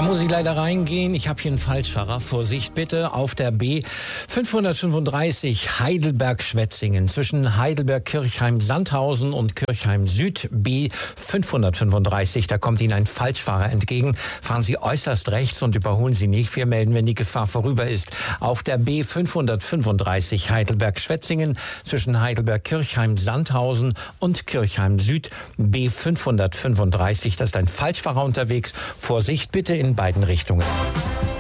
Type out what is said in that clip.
Da muss ich leider reingehen. Ich habe hier einen Falschfahrer. Vorsicht bitte auf der B 535 Heidelberg-Schwetzingen zwischen Heidelberg-Kirchheim-Sandhausen und Kirchheim-Süd. B 535. Da kommt Ihnen ein Falschfahrer entgegen. Fahren Sie äußerst rechts und überholen Sie nicht. Wir melden, wenn die Gefahr vorüber ist. Auf der B 535 Heidelberg-Schwetzingen zwischen Heidelberg-Kirchheim-Sandhausen und Kirchheim-Süd. B 535. Da ist ein Falschfahrer unterwegs. Vorsicht bitte in beiden Richtungen.